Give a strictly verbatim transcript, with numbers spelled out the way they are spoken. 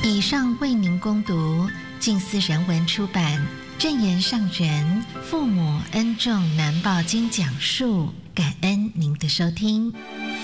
以上为您攻读静思人文出版《正言上人父母恩重难报经》讲述，感恩您的收听。